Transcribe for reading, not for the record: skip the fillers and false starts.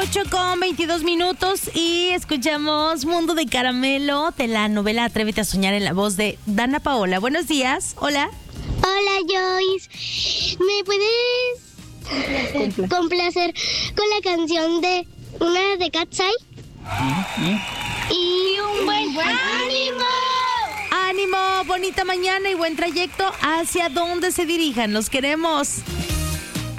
8:22 y escuchamos Mundo de Caramelo de la novela Atrévete a Soñar en la voz de Dana Paola. Buenos días, hola. Hola Joyce, ¿me puedes complacer con la canción de una de Cat's Eye? Y un buen ánimo. Ánimo, bonita mañana y buen trayecto hacia donde se dirijan. Los queremos.